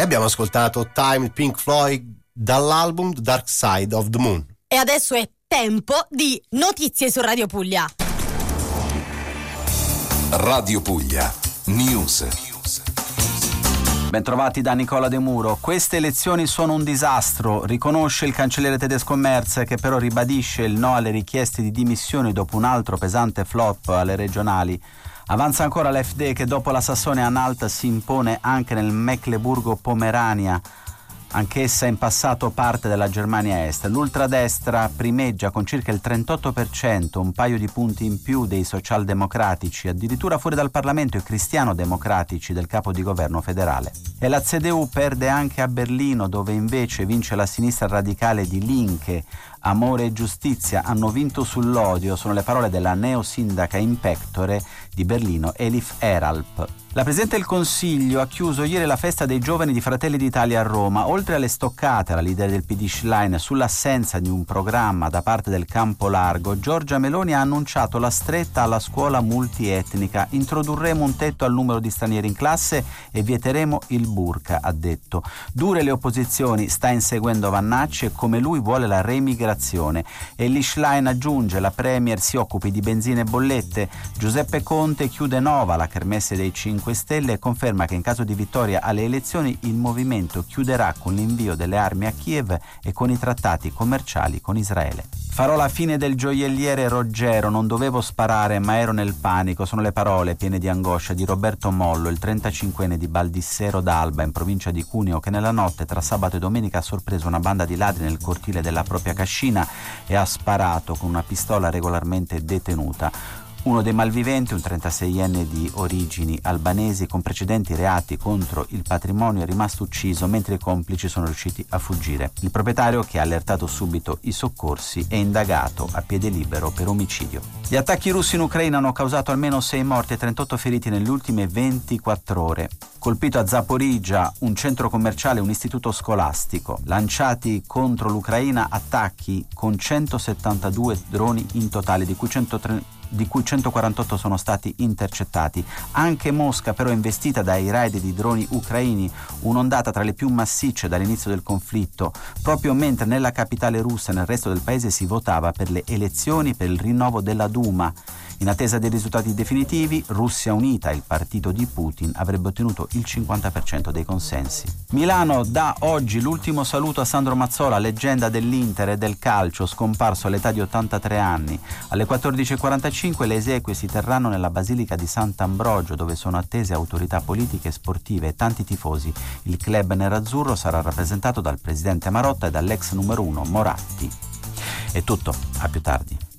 Abbiamo ascoltato Time, Pink Floyd, dall'album The Dark Side of the Moon. E adesso è tempo di notizie su Radio Puglia. Radio Puglia News. Bentrovati da Nicola De Muro. Queste elezioni sono un disastro, riconosce il cancelliere tedesco Merz, che però ribadisce il no alle richieste di dimissioni dopo un altro pesante flop alle regionali. Avanza ancora l'FD, che dopo la Sassonia-Anhalt si impone anche nel Mecklenburgo-Pomerania, anch'essa in passato parte della Germania Est. L'ultradestra primeggia con circa il 38%, un paio di punti in più dei socialdemocratici, addirittura fuori dal Parlamento i cristiano-democratici del capo di governo federale. E la CDU perde anche a Berlino, dove invece vince la sinistra radicale di Linke. Amore e giustizia hanno vinto sull'odio, sono le parole della neosindaca in pectore di Berlino, Elif Eralp. La Presidente del Consiglio ha chiuso ieri la festa dei giovani di Fratelli d'Italia a Roma. Oltre alle stoccate alla leader del PD Schlein sull'assenza di un programma da parte del campo largo, Giorgia Meloni ha annunciato la stretta alla scuola multietnica. Introdurremo un tetto al numero di stranieri in classe e vieteremo il burka, ha detto. Dure le opposizioni, sta inseguendo Vannacci e come lui vuole la remigrazione. E Elly Schlein aggiunge: la Premier si occupi di benzine e bollette. Giuseppe Conte chiude Nova, la kermesse dei 5 Stelle, e conferma che in caso di vittoria alle elezioni il movimento chiuderà con l'invio delle armi a Kiev e con i trattati commerciali con Israele. Farò la fine del gioielliere Roggero, non dovevo sparare ma ero nel panico, sono le parole piene di angoscia di Roberto Mollo, il 35enne di Baldissero d'Alba in provincia di Cuneo, che nella notte tra sabato e domenica ha sorpreso una banda di ladri nel cortile della propria cascina e ha sparato con una pistola regolarmente detenuta. Uno dei malviventi, un 36enne di origini albanesi con precedenti reati contro il patrimonio, è rimasto ucciso mentre i complici sono riusciti a fuggire. Il proprietario, che ha allertato subito i soccorsi, è indagato a piede libero per omicidio. Gli attacchi russi in Ucraina hanno causato almeno 6 morti e 38 feriti nelle ultime 24 ore. Colpito a Zaporizhzhia un centro commerciale e un istituto scolastico. Lanciati contro l'Ucraina attacchi con 172 droni in totale, di cui 148 sono stati intercettati. Anche Mosca però è investita dai raid di droni ucraini, un'ondata tra le più massicce dall'inizio del conflitto, proprio mentre nella capitale russa e nel resto del paese si votava per le elezioni per il rinnovo della Duma. In attesa dei risultati definitivi, Russia Unita, il partito di Putin, avrebbe ottenuto il 50% dei consensi. Milano dà oggi l'ultimo saluto a Sandro Mazzola, leggenda dell'Inter e del calcio, scomparso all'età di 83 anni. Alle 14.45 le esequie si terranno nella Basilica di Sant'Ambrogio, dove sono attese autorità politiche e sportive e tanti tifosi. Il club nerazzurro sarà rappresentato dal presidente Marotta e dall'ex numero 1 Moratti. È tutto, a più tardi.